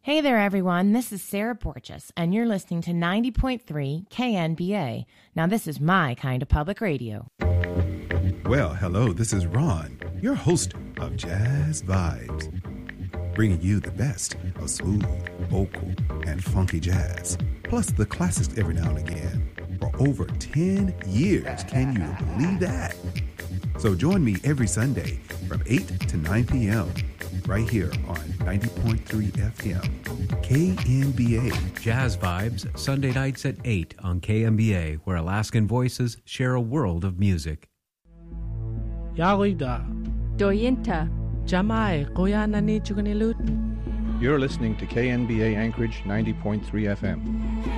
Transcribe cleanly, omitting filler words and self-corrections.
Hey there, everyone. This is Sarah Porches, and you're listening to 90.3 KNBA. Now, this is my kind of public radio. Well, hello, this is Ron, your host of Jazz Vibes, bringing you the best of smooth, vocal, and funky jazz, plus the classics every now and again. For over 10 years, can you believe that? So join me every Sunday from 8 to 9 p.m. right here on 90.3 FM, KNBA. Jazz Vibes, Sunday nights at 8 on KNBA, where Alaskan voices share a world of music. Yarida. Doyinta. Jamai, Koyanani Chugunilut. You're listening to KNBA Anchorage 90.3 FM.